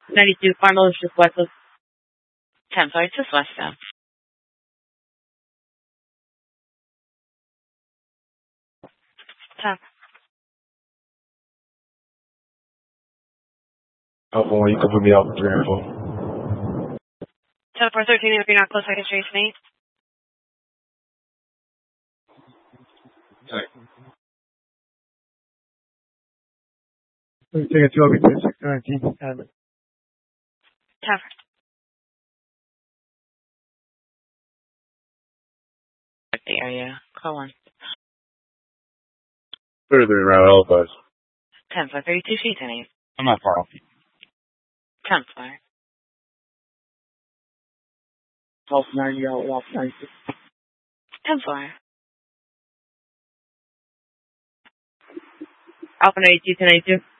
92, final is just west of 10, sorry, just west of. Top. Alpha 1, you can put me out for 3 and 4. Teleport 13, if you're not close, I can trace me. Sorry. Take a 2, I'll be 619. Top. The area. Call 1. Further around all of us. 10, 32 feet, 10, 8. I'm not far off. 10, flyer. 1290 out, off 96. 10, flyer. Alpha 92, 10, 82.